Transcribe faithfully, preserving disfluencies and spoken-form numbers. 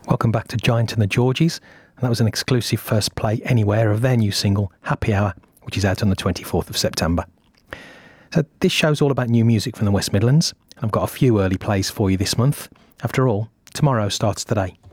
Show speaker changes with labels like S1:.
S1: Welcome back to Giant and the Georgies, and that was an exclusive first play anywhere of their new single, Happy Hour, which is out on the twenty-fourth of September. So this show's all about new music from the West Midlands, and I've got a few early plays for you this month. After all, tomorrow starts today.